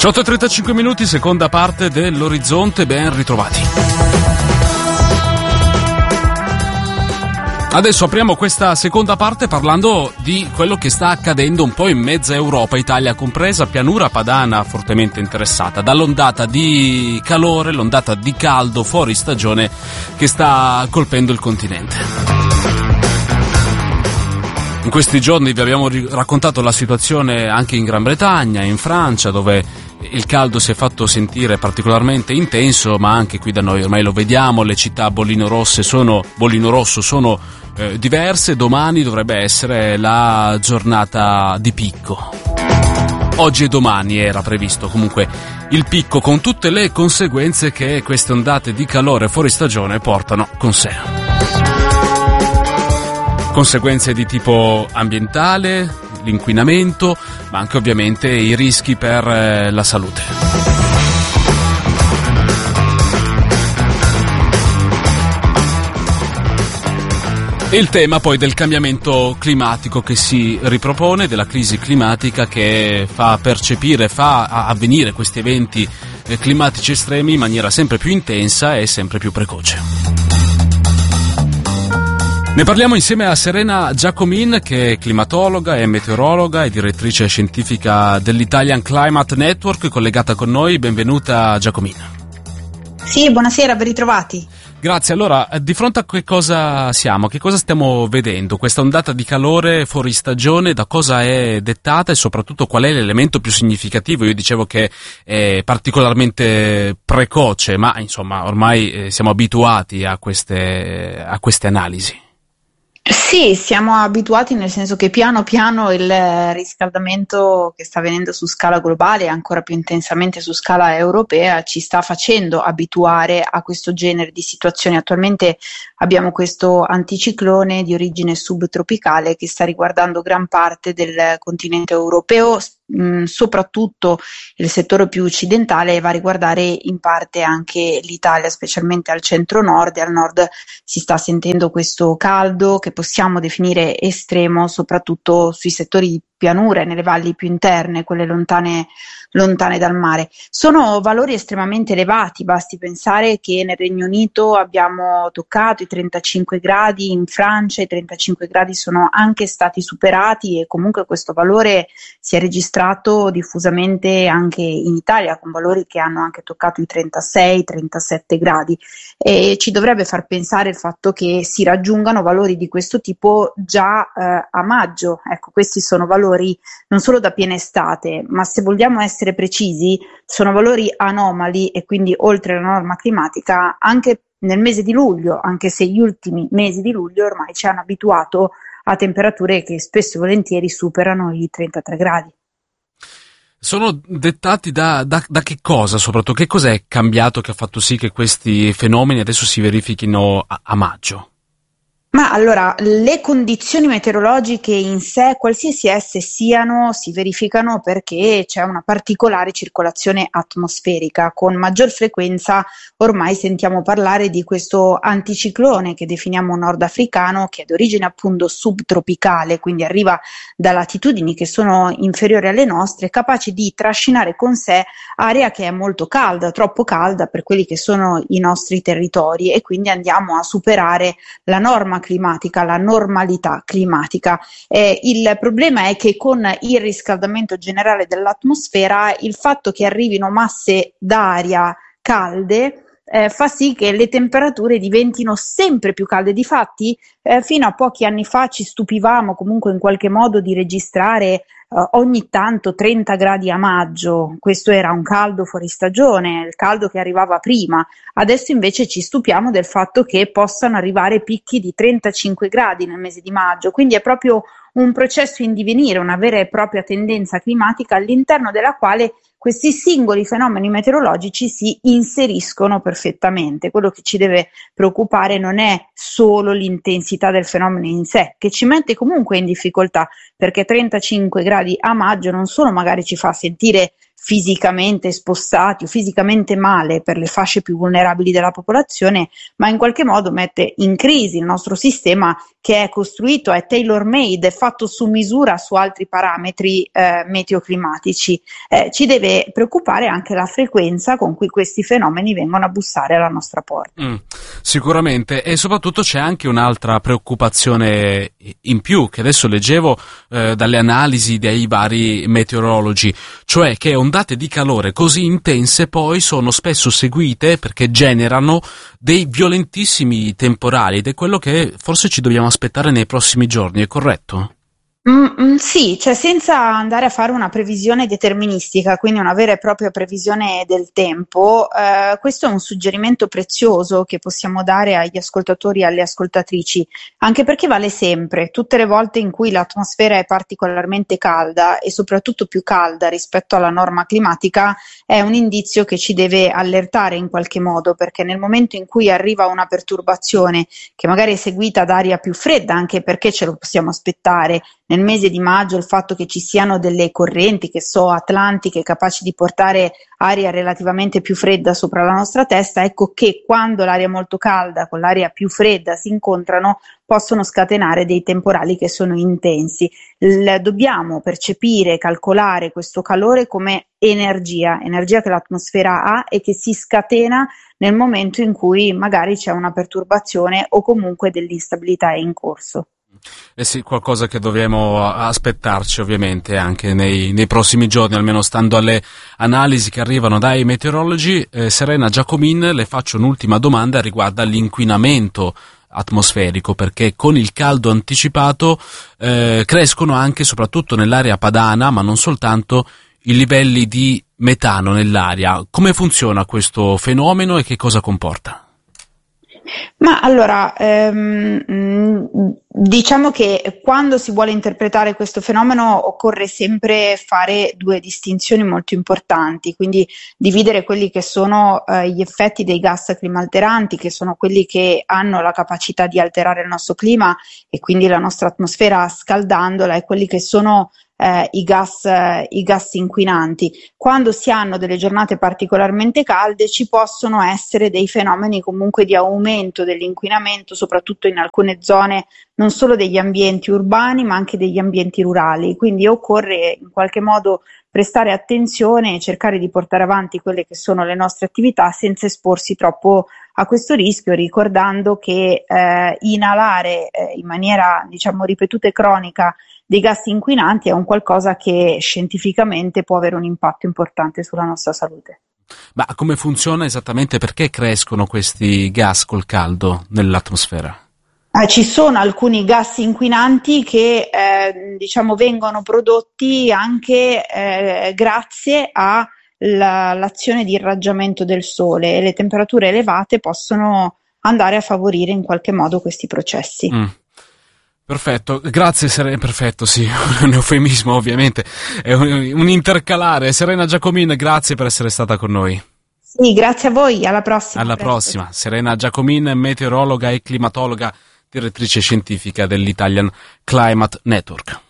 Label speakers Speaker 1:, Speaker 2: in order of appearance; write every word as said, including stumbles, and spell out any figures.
Speaker 1: otto e trentacinque minuti, seconda parte dell'Orizzonte, ben ritrovati. Adesso apriamo questa seconda parte parlando di quello che sta accadendo un po' in mezza Europa, Italia compresa, pianura padana fortemente interessata dall'ondata di calore, l'ondata di caldo fuori stagione che sta colpendo il continente. In questi giorni vi abbiamo raccontato la situazione anche in Gran Bretagna, in Francia, dove il caldo si è fatto sentire particolarmente intenso, ma anche qui da noi ormai lo vediamo, le città bollino rosse sono bollino rosso sono eh, diverse. Domani dovrebbe essere la giornata di picco. Oggi e domani era previsto comunque il picco, con tutte le conseguenze che queste ondate di calore fuori stagione portano con sé. Conseguenze di tipo ambientale, l'inquinamento, ma anche ovviamente i rischi per eh, la salute. Il tema poi del cambiamento climatico che si ripropone, della crisi climatica che fa percepire, fa avvenire questi eventi eh, climatici estremi in maniera sempre più intensa e sempre più precoce. Ne parliamo insieme a Serena Giacomin, che è climatologa, è meteorologa e direttrice scientifica dell'Italian Climate Network, collegata con noi. Benvenuta Giacomin.
Speaker 2: Sì, buonasera, ben ritrovati.
Speaker 1: Grazie. Allora, di fronte a che cosa siamo? Che cosa stiamo vedendo? Questa ondata di calore fuori stagione, da cosa è dettata e soprattutto qual è l'elemento più significativo? Io dicevo che è particolarmente precoce, ma insomma ormai eh, siamo abituati a queste, a queste analisi.
Speaker 2: Sì, siamo abituati, nel senso che piano piano il riscaldamento che sta avvenendo su scala globale e ancora più intensamente su scala europea ci sta facendo abituare a questo genere di situazioni. Attualmente abbiamo questo anticiclone di origine subtropicale che sta riguardando gran parte del continente europeo, mh, soprattutto il settore più occidentale, e va a riguardare in parte anche l'Italia, specialmente al centro-nord, e al nord si sta sentendo questo caldo che possiamo definire estremo, soprattutto sui settori di pianura e nelle valli più interne, quelle lontane, lontane dal mare. Sono valori estremamente elevati, basti pensare che nel Regno Unito abbiamo toccato i trentacinque gradi, in Francia i trentacinque gradi sono anche stati superati e comunque questo valore si è registrato diffusamente anche in Italia, con valori che hanno anche toccato i trentasei trentasette gradi, e ci dovrebbe far pensare il fatto che si raggiungano valori di questo tipo già eh, a maggio. Ecco, questi sono valori non solo da piena estate, ma se vogliamo essere precisi sono valori anomali e quindi oltre la norma climatica anche nel mese di luglio, anche se gli ultimi mesi di luglio ormai ci hanno abituato a temperature che spesso e volentieri superano i trentatré gradi.
Speaker 1: Sono dettati da, da, da che cosa soprattutto? Che cosa è cambiato che ha fatto sì che questi fenomeni adesso si verifichino a, a maggio?
Speaker 2: Ma allora, le condizioni meteorologiche in sé, qualsiasi esse siano, si verificano perché c'è una particolare circolazione atmosferica. Con maggior frequenza ormai sentiamo parlare di questo anticiclone che definiamo nordafricano, che è di origine appunto subtropicale, quindi arriva da latitudini che sono inferiori alle nostre, capace di trascinare con sé aria che è molto calda, troppo calda per quelli che sono i nostri territori, e quindi andiamo a superare la norma climatica, la normalità climatica. Eh, il problema è che con il riscaldamento generale dell'atmosfera, il fatto che arrivino masse d'aria calde eh, fa sì che le temperature diventino sempre più calde. Difatti, eh, fino a pochi anni fa ci stupivamo comunque in qualche modo di registrare Uh, ogni tanto trenta gradi a maggio. Questo era un caldo fuori stagione, il caldo che arrivava prima. Adesso invece ci stupiamo del fatto che possano arrivare picchi di trentacinque gradi nel mese di maggio, quindi è proprio un processo in divenire, una vera e propria tendenza climatica all'interno della quale questi singoli fenomeni meteorologici si inseriscono perfettamente. Quello che ci deve preoccupare non è solo l'intensità del fenomeno in sé, che ci mette comunque in difficoltà, perché trentacinque gradi a maggio non solo magari ci fa sentire fisicamente spostati o fisicamente male per le fasce più vulnerabili della popolazione, ma in qualche modo mette in crisi il nostro sistema, che è costruito, è tailor made, è fatto su misura su altri parametri eh, meteoclimatici. Eh, ci deve preoccupare anche la frequenza con cui questi fenomeni vengono a bussare alla nostra porta.
Speaker 1: Mm, sicuramente, e soprattutto c'è anche un'altra preoccupazione in più che adesso leggevo eh, dalle analisi dei vari meteorologi, cioè che ondate di calore così intense poi sono spesso seguite, perché generano dei violentissimi temporali, ed è quello che forse ci dobbiamo aspettare nei prossimi giorni, è corretto?
Speaker 2: Mm, mm, sì, cioè senza andare a fare una previsione deterministica, quindi una vera e propria previsione del tempo, eh, questo è un suggerimento prezioso che possiamo dare agli ascoltatori e alle ascoltatrici, anche perché vale sempre, tutte le volte in cui l'atmosfera è particolarmente calda e soprattutto più calda rispetto alla norma climatica, è un indizio che ci deve allertare in qualche modo, perché nel momento in cui arriva una perturbazione che magari è seguita da aria più fredda, anche perché ce lo possiamo aspettare, nel mese di maggio il fatto che ci siano delle correnti, che so, atlantiche, capaci di portare aria relativamente più fredda sopra la nostra testa, ecco che quando l'aria molto calda con l'aria più fredda si incontrano possono scatenare dei temporali che sono intensi. L- dobbiamo percepire, calcolare questo calore come energia, energia che l'atmosfera ha e che si scatena nel momento in cui magari c'è una perturbazione o comunque dell'instabilità è in corso.
Speaker 1: Eh sì, qualcosa che dobbiamo aspettarci ovviamente anche nei, nei prossimi giorni, almeno stando alle analisi che arrivano dai meteorologi. Eh, Serena Giacomin, le faccio un'ultima domanda riguardo all'inquinamento atmosferico, perché con il caldo anticipato eh, crescono anche, soprattutto nell'area padana, ma non soltanto, i livelli di metano nell'aria. Come funziona questo fenomeno e che cosa comporta?
Speaker 2: Ma allora, ehm, diciamo che quando si vuole interpretare questo fenomeno occorre sempre fare due distinzioni molto importanti, quindi dividere quelli che sono eh, gli effetti dei gas climalteranti, che sono quelli che hanno la capacità di alterare il nostro clima e quindi la nostra atmosfera scaldandola, e quelli che sono Eh, i gas, eh, i gas inquinanti. Quando si hanno delle giornate particolarmente calde ci possono essere dei fenomeni comunque di aumento dell'inquinamento, soprattutto in alcune zone non solo degli ambienti urbani ma anche degli ambienti rurali, quindi occorre in qualche modo prestare attenzione e cercare di portare avanti quelle che sono le nostre attività senza esporsi troppo a questo rischio, ricordando che eh, inalare eh, in maniera diciamo ripetuta e cronica dei gas inquinanti è un qualcosa che scientificamente può avere un impatto importante sulla nostra salute.
Speaker 1: Ma come funziona esattamente? Perché crescono questi gas col caldo nell'atmosfera?
Speaker 2: Eh, ci sono alcuni gas inquinanti che eh, diciamo vengono prodotti anche eh, grazie all'azione di irraggiamento del sole, e le temperature elevate possono andare a favorire in qualche modo questi processi.
Speaker 1: Mm. Perfetto, grazie Serena, perfetto, sì, un eufemismo ovviamente, è un, un intercalare. Serena Giacomin, grazie per essere stata con noi.
Speaker 2: Sì, grazie a voi, alla prossima.
Speaker 1: Alla
Speaker 2: presto.
Speaker 1: prossima. Serena Giacomin, meteorologa e climatologa, direttrice scientifica dell'Italian Climate Network.